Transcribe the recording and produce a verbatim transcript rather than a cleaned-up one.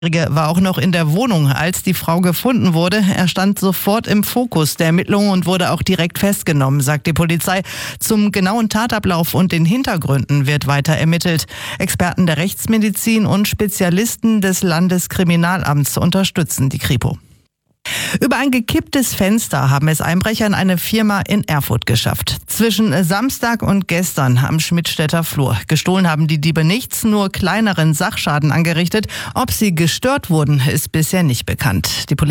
Er war auch noch in der Wohnung, als die Frau gefunden wurde. Er stand sofort im Fokus der Ermittlungen und wurde auch direkt festgenommen, sagt die Polizei. Zum genauen Tatablauf und den Hintergründen wird weiter ermittelt. Experten der Rechtsmedizin und Spezialisten des Landeskriminalamts unterstützen die Kripo. Über ein gekipptes Fenster haben es Einbrecher in eine Firma in Erfurt geschafft. Zwischen Samstag und gestern am Schmidtstädter Flur. Gestohlen haben die Diebe nichts, nur kleineren Sachschaden angerichtet. Ob sie gestört wurden, ist bisher nicht bekannt. Die Polizei